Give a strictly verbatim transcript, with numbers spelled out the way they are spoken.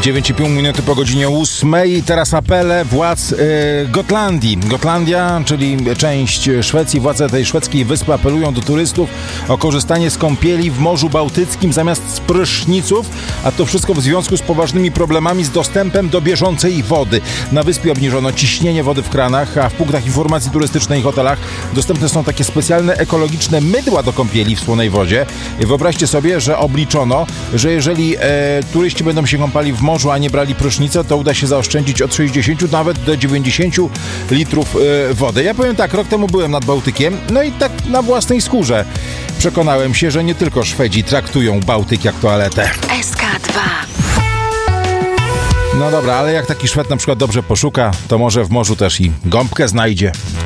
dziewięć i pół minuty po godzinie ósmej. Teraz apele władz yy, Gotlandii. Gotlandia, czyli część Szwecji. Władze tej szwedzkiej wyspy apelują do turystów o korzystanie z kąpieli w Morzu Bałtyckim zamiast z pryszniców, a to wszystko w związku z poważnymi problemami z dostępem do bieżącej wody. Na wyspie obniżono ciśnienie wody w kranach, a w punktach informacji turystycznej i hotelach dostępne są takie specjalne ekologiczne mydła do kąpieli w słonej wodzie. Wyobraźcie sobie, że obliczono, że jeżeli e, turyści będą się kąpali w morzu, a nie brali prysznica, to uda się zaoszczędzić od sześćdziesięciu nawet do dziewięćdziesięciu litrów e, wody. Ja powiem tak, rok temu byłem nad Bałtykiem, no i tak na własnej skórze przekonałem się, że nie tylko Szwedzi traktują Bałtyk jak toaletę. S K dwa. No dobra, ale jak taki Szwed na przykład dobrze poszuka, to może w morzu też i gąbkę znajdzie.